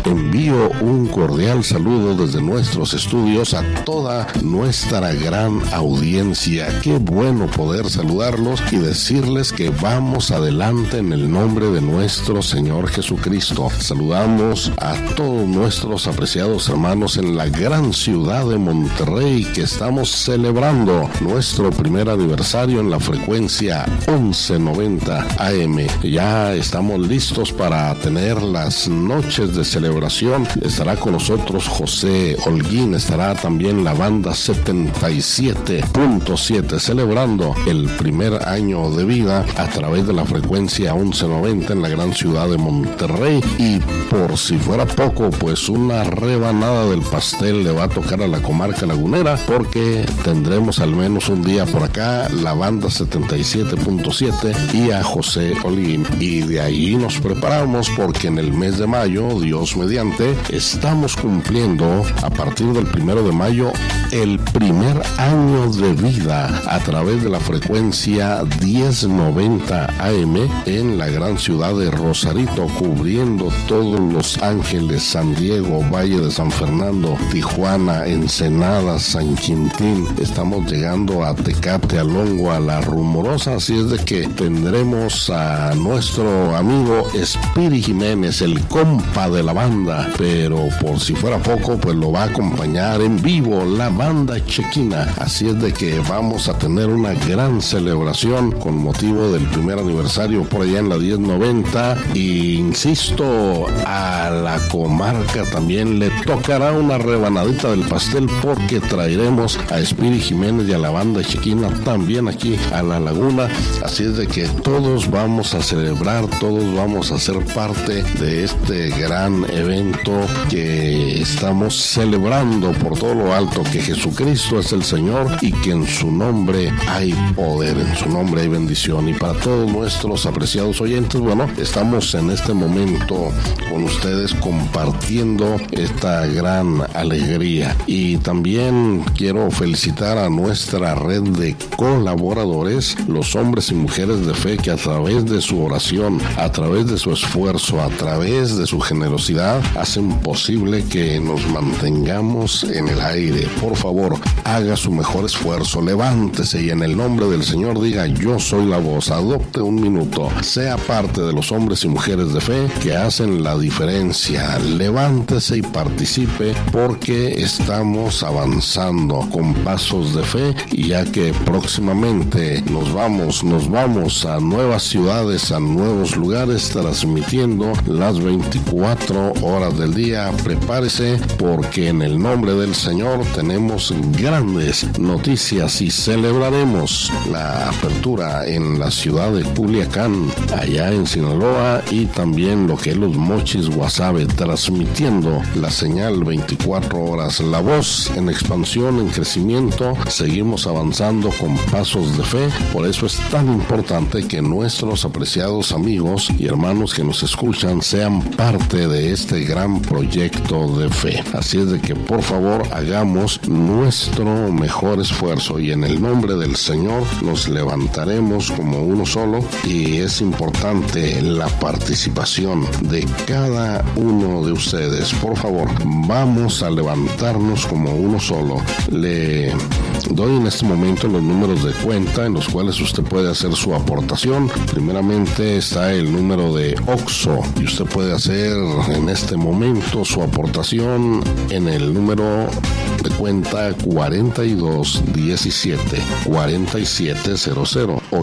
Envío un cordial saludo desde nuestros estudios a toda nuestra gran audiencia. Qué bueno poder saludarlos y decirles que vamos adelante en el nombre de nuestro Señor Jesucristo. Saludamos a todos nuestros apreciados hermanos en la gran ciudad de Monterrey, que estamos celebrando nuestro primer aniversario en la frecuencia 1190 AM. Ya estamos listos para tener las noches de celebración. Estará con nosotros José Holguín, estará también la banda 77.7 celebrando el primer año de vida a través de la frecuencia 1190 en la gran ciudad de Monterrey. Y por si fuera poco, pues una rebanada del pastel le va a tocar a la comarca lagunera, porque tendremos al menos un día por acá la banda 77.7 y a José Holguín. Y de ahí nos preparamos porque en el mes de mayo, Dios mediante, estamos cumpliendo a partir del 1 de mayo el primer año de vida a través de la frecuencia 1090 AM en la gran ciudad de Rosarito, cubriendo todos Los Ángeles, San Diego, Valle de San Fernando, Tijuana, Ensenada, San Quintín. Estamos llegando a Tecate, a Longo, a La Rumorosa, así es de que tendremos a nuestro amigo Spiri Jiménez, el compa de la banda, pero por si fuera poco, pues lo va a acompañar en vivo la banda Chequina. Así es de que vamos a tener una gran celebración con motivo del primer aniversario por allá en la 1090. Y insisto, a la comarca también le tocará una rebanadita del pastel, porque traeremos a Spiri Jiménez y a la banda Chequina también aquí a la laguna. Así es de que todos vamos a celebrar, todos vamos a ser parte de este gran evento que estamos celebrando por todo lo alto, que Jesucristo es el Señor y que en su nombre hay poder, en su nombre hay bendición. Y para todos nuestros apreciados oyentes, bueno, estamos en este momento con ustedes compartiendo esta gran alegría. Y también quiero felicitar a nuestra red de colaboradores, los hombres y mujeres de fe que a través de su oración, a través de su esfuerzo, a través de su generosidad, hacen posible que nos mantengamos en el aire. Por favor, haga su mejor esfuerzo, levántese y en el nombre del Señor diga: yo soy la voz. Adopte un minuto, sea parte de los hombres y mujeres de fe que hacen la diferencia. Levántese y participe, porque estamos avanzando con pasos de fe, y ya que próximamente nos vamos a nuevas ciudades, a nuevos lugares, transmitiendo las 24 horas del día. Prepárese, porque en el nombre del Señor tenemos grandes noticias y celebraremos la apertura en la ciudad de Culiacán, allá en Sinaloa, y también lo que es Los Mochis, Guasave, transmitiendo la señal 24 horas. La voz en expansión, en crecimiento, seguimos avanzando con pasos de fe. Por eso es tan importante que nuestros apreciados amigos y hermanos que nos escuchan sean parte de este gran proyecto de fe. Así es de que por favor hagamos nuestro mejor esfuerzo, y en el nombre del Señor nos levantaremos como uno solo. Y es importante la participación de cada uno de ustedes. Por favor, vamos a levantarnos como uno solo. Le doy en este momento los números de cuenta en los cuales usted puede hacer su aportación. Primeramente está el número de OXXO, y usted puede hacer en este momento su aportación en el número de cuenta 4217 4700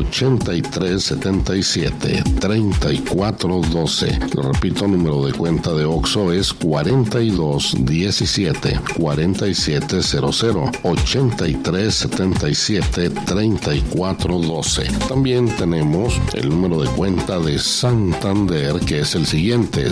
8377 3412. Lo repito, número de cuenta de OXXO es 4217 4700 8377 3412. También tenemos el número de cuenta de Santander, que es el siguiente: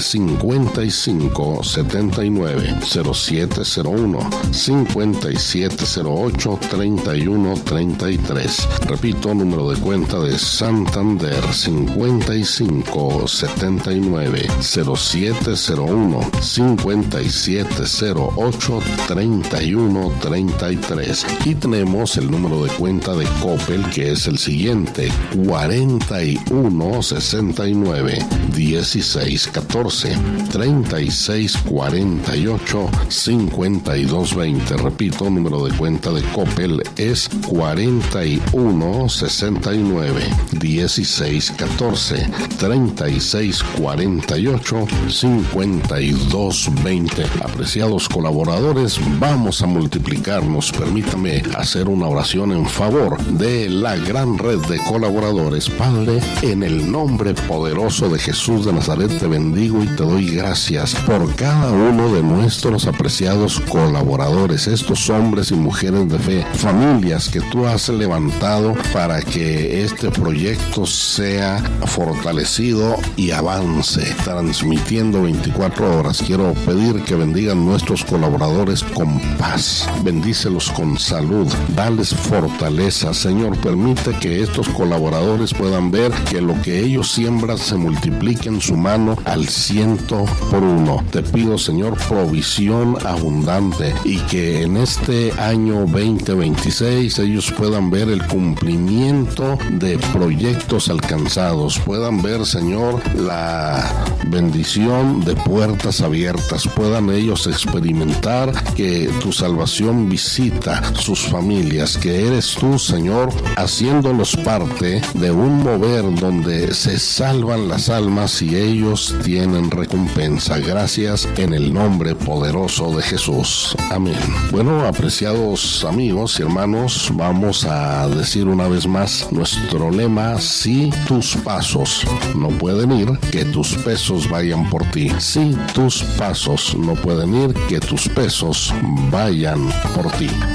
5579 0701 5708 3133. Repito, número de cuenta de Santander 5579-0701-5708-3133. Y tenemos el número de cuenta de Coppel, que es el siguiente: 4169-1614, 3648-5220. Repito, número de cuenta de Coppel es 4169-1614, 3648-5220. Apreciados colaboradores, vamos a multiplicarnos. Permítame hacer una oración en favor de la gran red de colaboradores. Padre, en el nombre poderoso de Jesús de Nazaret, te bendigo y te doy gracias por cada uno de nuestros apreciados colaboradores, estos hombres y mujeres de fe, familias que tú has levantado para que este proyecto sea fortalecido y avance, transmitiendo 24 horas. Quiero pedir que bendigan nuestros colaboradores con paz, bendícelos con salud, dales fortaleza. Señor, permite que estos colaboradores puedan ver que lo que ellos siembran se multiplique en su mano al 100%. Te pido, Señor, provisión abundante, y que en este año 2026 ellos puedan ver el cumplimiento de proyectos alcanzados, puedan ver, Señor, la bendición de puertas abiertas, puedan ellos experimentar que tu salvación visita sus familias, que eres tú, Señor, haciéndolos parte de un mover donde se salvan las almas y ellos tienen recompensa. Gracias en el nombre poderoso de Jesús. Amén. Bueno, apreciados amigos y hermanos, vamos a decir una vez más nuestro lema: si tus pasos no pueden ir, que tus pesos vayan por ti. Si tus pasos no pueden ir, que tus pesos vayan por ti.